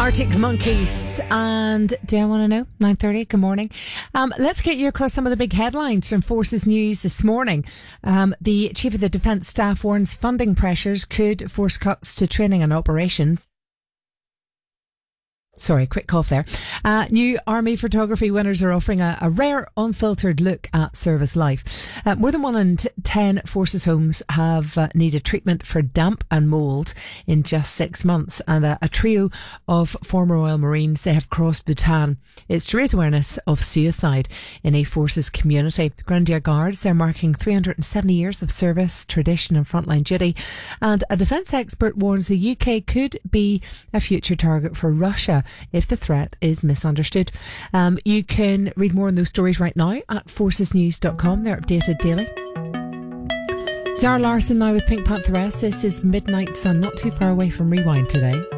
Arctic Monkeys and Do I Want to Know? 9:30, good morning. Let's get you across some of the big headlines from Forces News this morning. The Chief of the Defence Staff warns funding pressures could force cuts to training and operations. Sorry, quick cough there. New Army photography winners are offering a rare, unfiltered look at service life. More than 1 in 10 Forces homes have needed treatment for damp and mould in just 6 months. And a trio of former Royal Marines, they have crossed Bhutan. It's to raise awareness of suicide in a Forces community. The Grenadier Guards, they're marking 370 years of service, tradition and frontline duty. And a defence expert warns the UK could be a future target for Russia if the threat is misunderstood. You can read more on those stories right now at forcesnews.com. They're updated daily. Zara Larsson now with Pink Pantheress. This is Midnight Sun, not too far away from Rewind today.